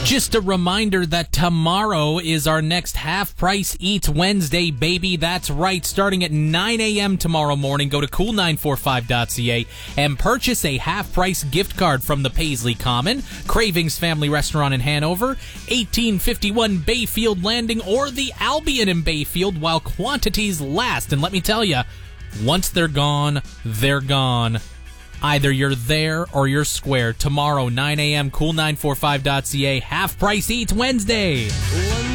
Just a reminder that tomorrow is our next Half Price Eats Wednesday, baby. That's right. Starting at 9 a.m. tomorrow morning, go to cool945.ca and purchase a half-price gift card from the Paisley Common, Cravings Family Restaurant in Hanover, 1851 Bayfield Landing, or the Albion in Bayfield while quantities last. And let me tell you, once they're gone, they're gone. Either you're there or you're square. Tomorrow, 9 a.m., cool945.ca, Half Price Eats Wednesday.